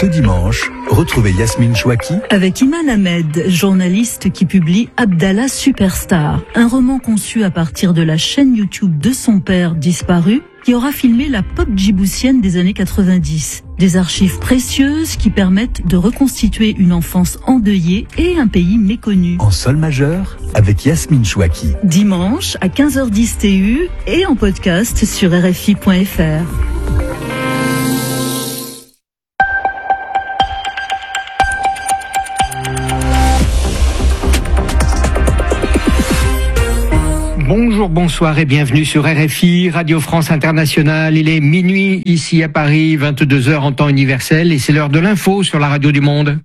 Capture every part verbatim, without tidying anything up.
Ce dimanche, retrouvez Yasmine Chouaki avec Iman Ahmed, journaliste qui publie Abdallah Superstar, un roman conçu à partir de la chaîne YouTube de son père disparu, qui aura filmé la pop djiboutienne des années quatre-vingt-dix. Des archives précieuses qui permettent de reconstituer une enfance endeuillée et un pays méconnu. En sol majeur, avec Yasmine Chouaki. Dimanche à quinze heures dix T U et en podcast sur R F I point F R. Bonjour, bonsoir et bienvenue sur R F I, Radio France Internationale. Il est minuit ici à Paris, vingt-deux heures en temps universel et c'est l'heure de l'info sur la radio du monde.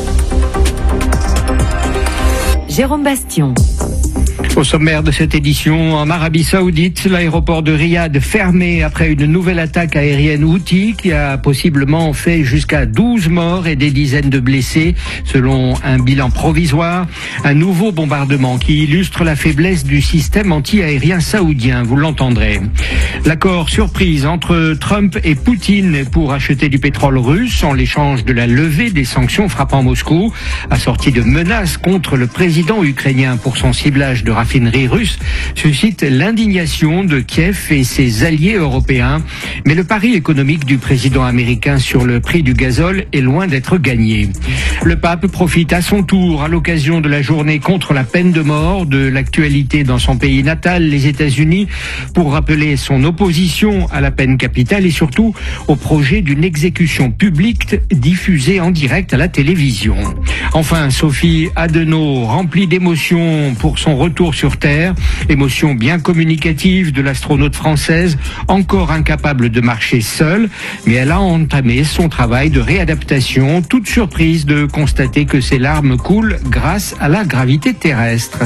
Jérôme Bastion. Au sommaire de cette édition, en Arabie Saoudite, l'aéroport de Riyad fermé après une nouvelle attaque aérienne Houthi qui a possiblement fait jusqu'à douze morts et des dizaines de blessés, selon un bilan provisoire. Un nouveau bombardement qui illustre la faiblesse du système anti-aérien saoudien, vous l'entendrez. L'accord surprise entre Trump et Poutine pour acheter du pétrole russe en l'échange de la levée des sanctions frappant Moscou, assorti de menaces contre le président ukrainien pour son ciblage de raffinerie russe, suscite l'indignation de Kiev et ses alliés européens. Mais le pari économique du président américain sur le prix du gazole est loin d'être gagné. Le pape profite à son tour, à l'occasion de la journée contre la peine de mort, de l'actualité dans son pays natal, les États-Unis, pour rappeler son opposition à la peine capitale et surtout au projet d'une exécution publique diffusée en direct à la télévision. Enfin, Sophie Adenau, remplie d'émotions pour son retour sur Terre, émotion bien communicative de l'astronaute française, encore incapable de marcher seule, mais elle a entamé son travail de réadaptation, toute surprise de constater que ses larmes coulent grâce à la gravité terrestre.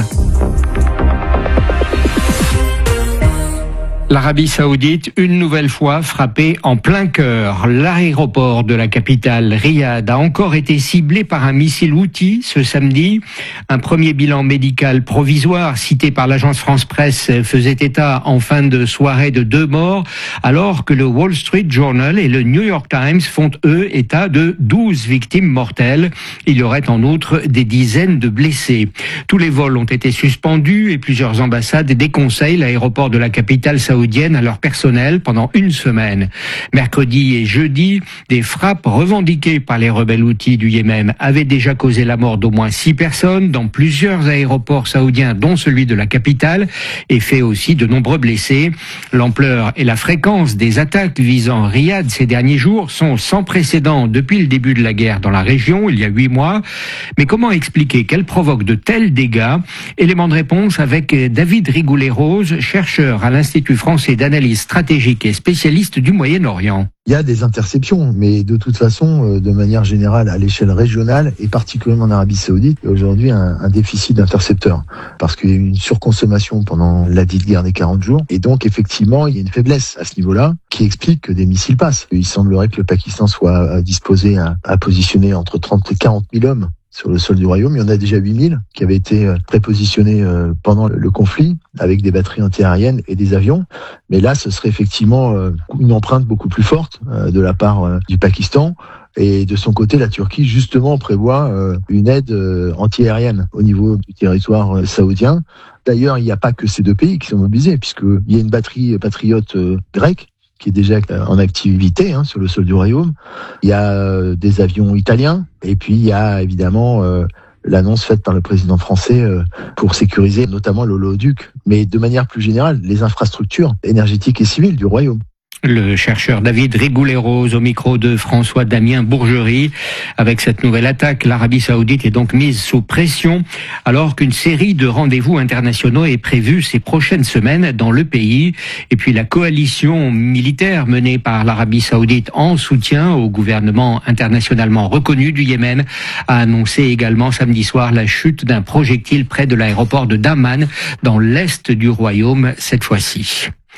L'Arabie Saoudite, une nouvelle fois frappée en plein cœur. L'aéroport de la capitale, Riyad, a encore été ciblé par un missile Houthi ce samedi. Un premier bilan médical provisoire cité par l'agence France Presse faisait état en fin de soirée de deux morts, alors que le Wall Street Journal et le New York Times font eux état de douze victimes mortelles. Il y aurait en outre des dizaines de blessés. Tous les vols ont été suspendus et plusieurs ambassades déconseillent l'aéroport de la capitale saoudienne à leur personnel pendant une semaine. Mercredi et jeudi, des frappes revendiquées par les rebelles Houthis du Yémen avaient déjà causé la mort d'au moins six personnes dans plusieurs aéroports saoudiens, dont celui de la capitale, et fait aussi de nombreux blessés. L'ampleur et la fréquence des attaques visant Riyad ces derniers jours sont sans précédent depuis le début de la guerre dans la région, il y a huit mois. Mais comment expliquer qu'elles provoquent de tels dégâts? Élément de réponse avec David Rigoulet-Rose, chercheur à l'Institut français d'analyse stratégique et spécialiste du Moyen-Orient. Il y a des interceptions, mais de toute façon, de manière générale, à l'échelle régionale, et particulièrement en Arabie Saoudite, il y a aujourd'hui un, un déficit d'intercepteurs, parce qu'il y a eu une surconsommation pendant la dite guerre des quarante jours, et donc effectivement, il y a une faiblesse à ce niveau-là, qui explique que des missiles passent. Il semblerait que le Pakistan soit disposé à, à positionner entre trente et quarante mille hommes sur le sol du royaume. Il y en a déjà huit mille qui avaient été prépositionnés pendant le conflit avec des batteries antiaériennes et des avions. Mais là, ce serait effectivement une empreinte beaucoup plus forte de la part du Pakistan. Et de son côté, la Turquie, justement, prévoit une aide antiaérienne au niveau du territoire saoudien. D'ailleurs, il n'y a pas que ces deux pays qui sont mobilisés, puisqu'il y a une batterie patriote grecque qui est déjà en activité hein, sur le sol du royaume. Il y a euh, des avions italiens, et puis il y a évidemment euh, l'annonce faite par le président français euh, pour sécuriser notamment l'oléoduc, mais de manière plus générale, les infrastructures énergétiques et civiles du royaume. Le chercheur David Rigoulet-Rose au micro de François Damien Bourgerie. Avec cette nouvelle attaque, l'Arabie Saoudite est donc mise sous pression alors qu'une série de rendez-vous internationaux est prévue ces prochaines semaines dans le pays. Et puis la coalition militaire menée par l'Arabie Saoudite en soutien au gouvernement internationalement reconnu du Yémen a annoncé également samedi soir la chute d'un projectile près de l'aéroport de Daman dans l'est du royaume cette fois-ci.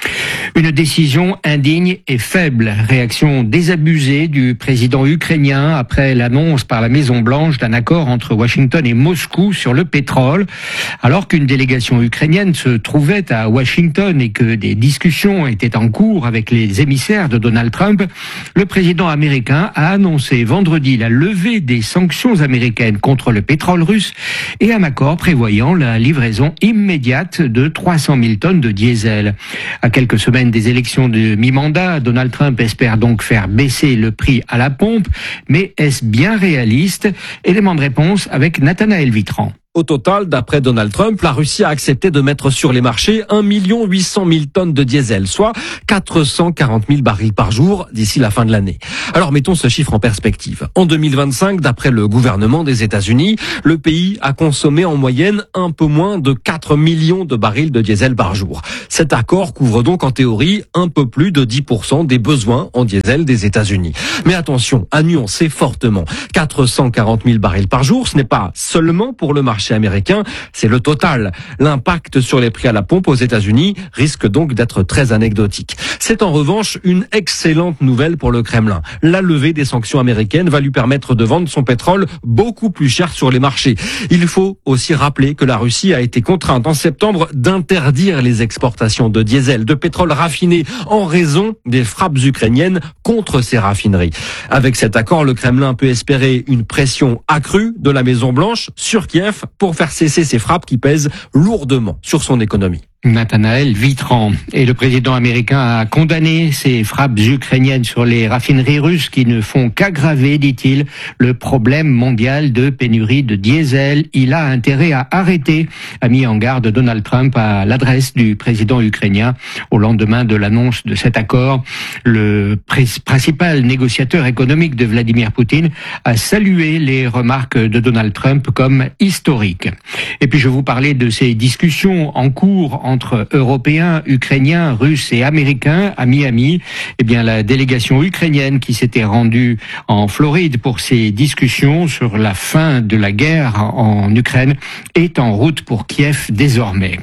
Une décision indigne et faible. Réaction désabusée du président ukrainien après l'annonce par la Maison-Blanche d'un accord entre Washington et Moscou sur le pétrole. Alors qu'une délégation ukrainienne se trouvait à Washington et que des discussions étaient en cours avec les émissaires de Donald Trump, le président américain a annoncé vendredi la levée des sanctions américaines contre le pétrole russe et un accord prévoyant la livraison immédiate de trois cent mille tonnes de diesel. À quelques semaines des élections de mi-mandat, Donald Trump espère donc faire baisser le prix à la pompe, mais est-ce bien réaliste? Élément de réponse avec Nathanaël Vitran. Au total, d'après Donald Trump, la Russie a accepté de mettre sur les marchés un million huit cent mille tonnes de diesel, soit quatre cent quarante mille barils par jour d'ici la fin de l'année. Alors mettons ce chiffre en perspective. En deux mille vingt-cinq, d'après le gouvernement des États-Unis, le pays a consommé en moyenne un peu moins de quatre millions de barils de diesel par jour. Cet accord couvre donc en théorie un peu plus de dix pour cent des besoins en diesel des États-Unis. Mais attention, à nuancer fortement. quatre cent quarante mille barils par jour, ce n'est pas seulement pour le marché américain, c'est le total. L'impact sur les prix à la pompe aux États-Unis risque donc d'être très anecdotique. C'est en revanche une excellente nouvelle pour le Kremlin. La levée des sanctions américaines va lui permettre de vendre son pétrole beaucoup plus cher sur les marchés. Il faut aussi rappeler que la Russie a été contrainte en septembre d'interdire les exportations de diesel, de pétrole raffiné en raison des frappes ukrainiennes contre ces raffineries. Avec cet accord, le Kremlin peut espérer une pression accrue de la Maison-Blanche sur Kiev pour faire cesser ces frappes qui pèsent lourdement sur son économie. Nathanaël Vitran. Et le président américain a condamné ces frappes ukrainiennes sur les raffineries russes qui ne font qu'aggraver, dit-il, le problème mondial de pénurie de diesel. Il a intérêt à arrêter, a mis en garde Donald Trump à l'adresse du président ukrainien au lendemain de l'annonce de cet accord. Le principal négociateur économique de Vladimir Poutine a salué les remarques de Donald Trump comme historiques. Et puis je vous parlais de ces discussions en cours entre Européens, Ukrainiens, Russes et Américains à Miami. Eh bien, la délégation ukrainienne qui s'était rendue en Floride pour ces discussions sur la fin de la guerre en Ukraine est en route pour Kiev désormais.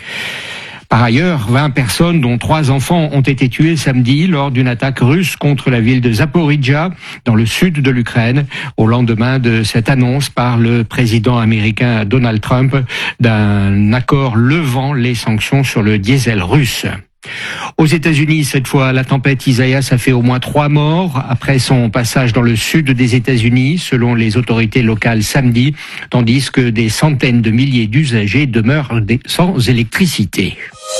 Par ailleurs, vingt personnes, dont trois enfants, ont été tuées samedi lors d'une attaque russe contre la ville de Zaporijia, dans le sud de l'Ukraine, au lendemain de cette annonce par le président américain Donald Trump d'un accord levant les sanctions sur le diesel russe. Aux États-Unis, cette fois, la tempête Isaias a fait au moins trois morts après son passage dans le sud des États-Unis, selon les autorités locales samedi, tandis que des centaines de milliers d'usagers demeurent sans électricité.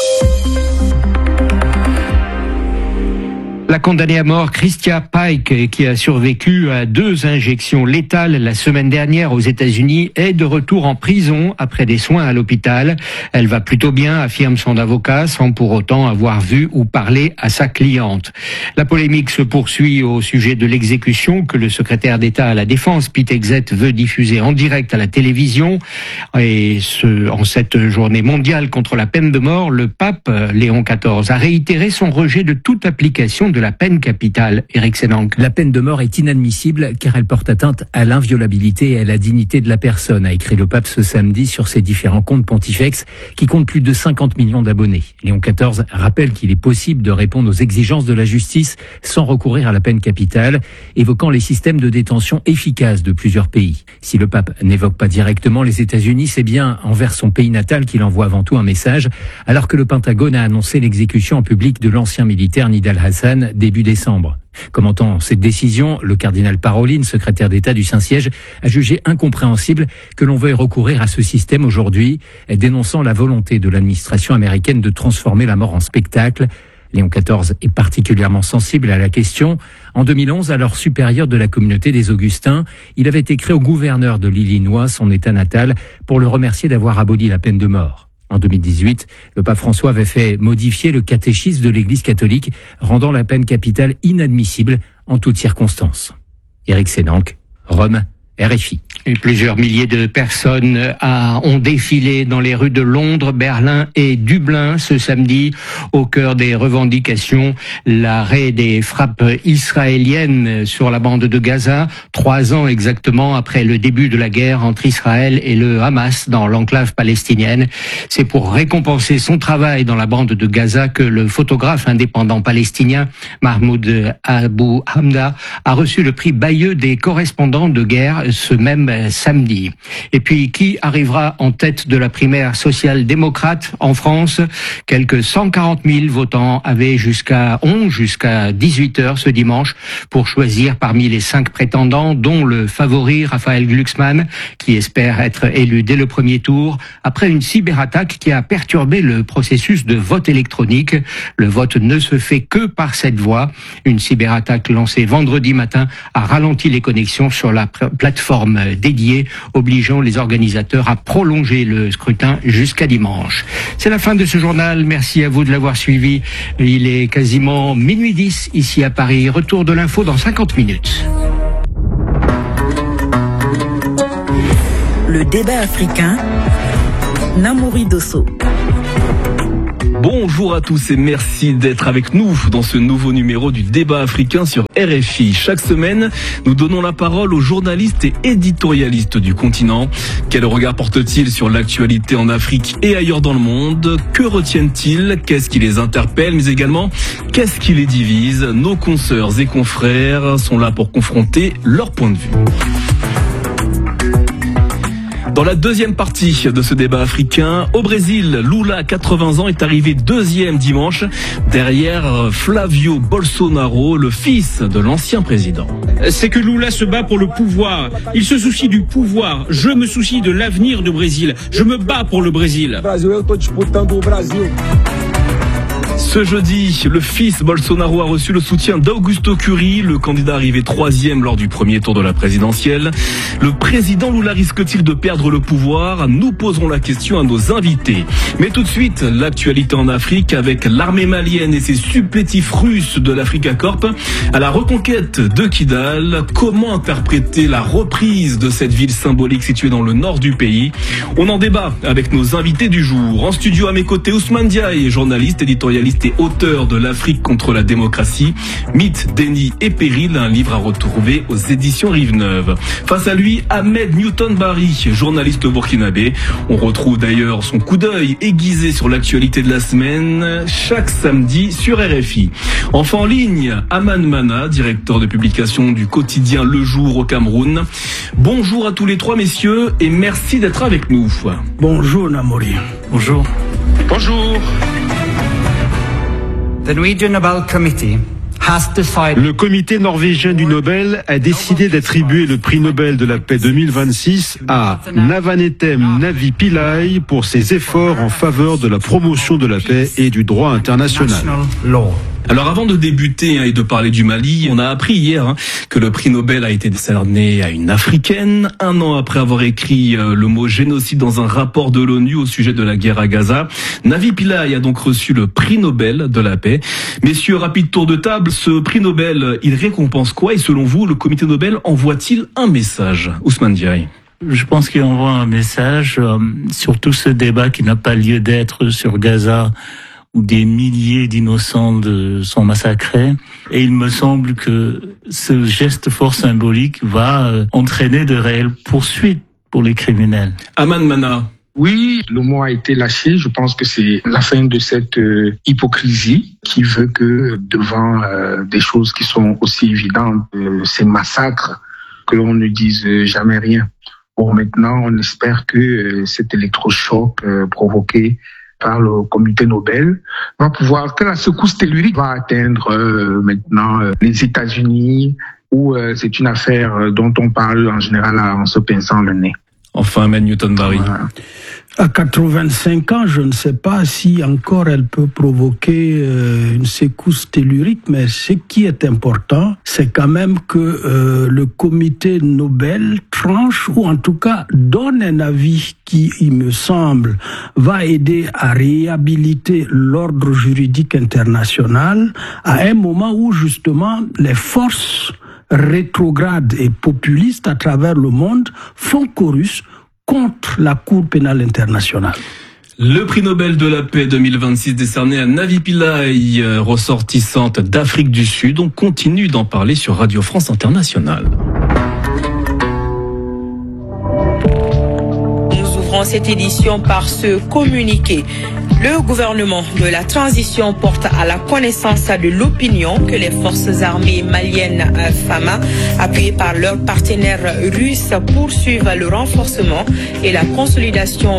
La condamnée à mort Christia Pike, qui a survécu à deux injections létales la semaine dernière aux États-Unis, est de retour en prison après des soins à l'hôpital. Elle va plutôt bien, affirme son avocat, sans pour autant avoir vu ou parlé à sa cliente. La polémique se poursuit au sujet de l'exécution que le secrétaire d'État à la Défense, Pete Hegseth, veut diffuser en direct à la télévision. Et ce, en cette journée mondiale contre la peine de mort, le pape Léon quatorze a réitéré son rejet de toute application de la peine capitale. Éric Sénanque. La peine de mort est inadmissible car elle porte atteinte à l'inviolabilité et à la dignité de la personne, a écrit le pape ce samedi sur ses différents comptes pontifex qui comptent plus de cinquante millions d'abonnés. Léon quatorze rappelle qu'il est possible de répondre aux exigences de la justice sans recourir à la peine capitale, évoquant les systèmes de détention efficaces de plusieurs pays. Si le pape n'évoque pas directement les États-Unis, c'est bien envers son pays natal qu'il envoie avant tout un message, alors que le Pentagone a annoncé l'exécution en public de l'ancien militaire Nidal Hassan début décembre. Commentant cette décision, le cardinal Parolin, secrétaire d'État du Saint-Siège, a jugé incompréhensible que l'on veuille recourir à ce système aujourd'hui, dénonçant la volonté de l'administration américaine de transformer la mort en spectacle. Léon quatorze est particulièrement sensible à la question. En deux mille onze, alors supérieur de la communauté des Augustins, il avait écrit au gouverneur de l'Illinois, son État natal, pour le remercier d'avoir aboli la peine de mort. En deux mille dix-huit, le pape François avait fait modifier le catéchisme de l'Église catholique, rendant la peine capitale inadmissible en toutes circonstances. Éric Sénanque, Rome, R F I. Et plusieurs milliers de personnes a, ont défilé dans les rues de Londres, Berlin et Dublin ce samedi, au cœur des revendications, l'arrêt des frappes israéliennes sur la bande de Gaza, trois ans exactement après le début de la guerre entre Israël et le Hamas dans l'enclave palestinienne. C'est pour récompenser son travail dans la bande de Gaza que le photographe indépendant palestinien Mahmoud Abou Hamda a reçu le prix Bayeux des correspondants de guerre ce même samedi. Et puis, qui arrivera en tête de la primaire social-démocrate en France? Quelques cent quarante mille votants avaient jusqu'à ont jusqu'à dix-huit heures ce dimanche pour choisir parmi les cinq prétendants, dont le favori Raphaël Glucksmann, qui espère être élu dès le premier tour, après une cyberattaque qui a perturbé le processus de vote électronique. Le vote ne se fait que par cette voie. Une cyberattaque lancée vendredi matin a ralenti les connexions sur la plateforme dédiée, obligeant les organisateurs à prolonger le scrutin jusqu'à dimanche. C'est la fin de ce journal. Merci à vous de l'avoir suivi. Il est quasiment minuit dix ici à Paris. Retour de l'info dans cinquante minutes. Le débat africain, Namouri Dosso. Bonjour à tous et merci d'être avec nous dans ce nouveau numéro du débat africain sur R F I. Chaque semaine, nous donnons la parole aux journalistes et éditorialistes du continent. Quel regard portent-ils sur l'actualité en Afrique et ailleurs dans le monde? Que retiennent-ils? Qu'est-ce qui les interpelle? Mais également, qu'est-ce qui les divise? Nos consoeurs et confrères sont là pour confronter leur point de vue. Dans la deuxième partie de ce débat africain, au Brésil, Lula, quatre-vingts ans, est arrivé deuxième dimanche derrière Flavio Bolsonaro, le fils de l'ancien président. C'est que Lula se bat pour le pouvoir. Il se soucie du pouvoir. Je me soucie de l'avenir du Brésil. Je me bats pour le Brésil. Ce jeudi, le fils Bolsonaro a reçu le soutien d'Augusto Cury, le candidat arrivé troisième lors du premier tour de la présidentielle. Le président Lula risque-t-il de perdre le pouvoir? Nous poserons la question à nos invités. Mais tout de suite, l'actualité en Afrique avec l'armée malienne et ses supplétifs russes de l'Africa Corp à la reconquête de Kidal. Comment interpréter la reprise de cette ville symbolique située dans le nord du pays? On en débat avec nos invités du jour. En studio à mes côtés, Ousmane Diaye, journaliste, éditorialiste et auteur de l'Afrique contre la démocratie, Mythe, déni et péril, un livre à retrouver aux éditions Rive-Neuve. Face à lui, Ahmed Newton Barry, journaliste burkinabé. On retrouve d'ailleurs son coup d'œil aiguisé sur l'actualité de la semaine chaque samedi sur R F I. Enfin en ligne, Aman Mana, directeur de publication du quotidien Le Jour au Cameroun. Bonjour à tous les trois messieurs et merci d'être avec nous. Bonjour Namouri. Bonjour. Bonjour. Le comité norvégien du Nobel a décidé d'attribuer le prix Nobel de la paix deux mille vingt-six à Navanetem Navi Pillai pour ses efforts en faveur de la promotion de la paix et du droit international. Alors avant de débuter hein, et de parler du Mali, on a appris hier hein, que le prix Nobel a été décerné à une Africaine, un an après avoir écrit euh, le mot génocide dans un rapport de l'ONU au sujet de la guerre à Gaza. Navi Pillai a donc reçu le prix Nobel de la paix. Messieurs, rapide tour de table, ce prix Nobel, il récompense quoi? Et selon vous, le comité Nobel envoie-t-il un message? Ousmane Diaye. Je pense qu'il envoie un message euh, sur tout ce débat qui n'a pas lieu d'être sur Gaza, où des milliers d'innocents de, sont massacrés. Et il me semble que ce geste fort symbolique va euh, entraîner de réelles poursuites pour les criminels. Aman Mana. Oui, le mot a été lâché. Je pense que c'est la fin de cette euh, hypocrisie qui veut que devant euh, des choses qui sont aussi évidentes, euh, ces massacres, que l'on ne dise jamais rien. Bon, maintenant, on espère que euh, cet électrochoc euh, provoqué par le comité Nobel va pouvoir, que la secousse tellurique va atteindre euh, maintenant euh, les États-Unis, où euh, c'est une affaire euh, dont on parle en général en se pinçant le nez. Enfin, Ahmed Newton Barry. Voilà. À quatre-vingt-cinq ans, je ne sais pas si encore elle peut provoquer euh, une secousse tellurique, mais ce qui est important, c'est quand même que euh, le comité Nobel tranche, ou en tout cas donne un avis qui, il me semble, va aider à réhabiliter l'ordre juridique international à un moment où justement les forces rétrogrades et populistes à travers le monde font chorus contre la Cour pénale internationale. Le prix Nobel de la paix deux mille vingt-six décerné à Navi Pillay, ressortissante d'Afrique du Sud. On continue d'en parler sur Radio France Internationale. Nous ouvrons cette édition par ce communiqué. Le gouvernement de la transition porte à la connaissance de l'opinion que les forces armées maliennes FAMA, appuyées par leurs partenaires russes, poursuivent le renforcement et la consolidation